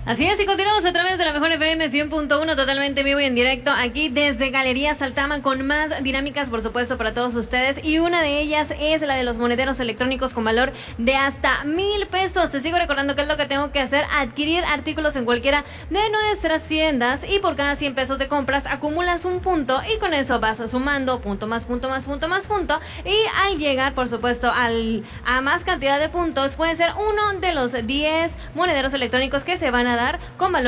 Así es, y continuamos a través de la Mejor FM 100.1, totalmente vivo y en directo, aquí desde Galerías Altama, con más dinámicas, por supuesto, para todos ustedes. Y una de ellas es la de los monederos electrónicos con valor de hasta 1,000 pesos. Te sigo recordando qué es lo que tengo que hacer: adquirir artículos en cualquiera de nuestras tiendas, y por cada 100 pesos de compras acumulas un punto, y con eso vas sumando punto más punto más punto más punto, y al llegar, por supuesto, a más cantidad de puntos, puede ser uno de los 10 monederos electrónicos que se van a dar con valor